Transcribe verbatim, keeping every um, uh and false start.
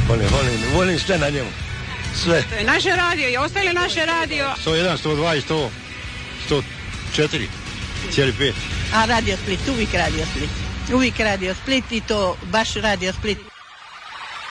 Volim, volim, volim sve na njemu. Sve. To je naše radio i ostali naše radio. sto jedan, sto dva i sto, sto četiri, cijeli pet. A Radio Split, uvijek Radio Split. Uvijek Radio Split i to baš Radio Split.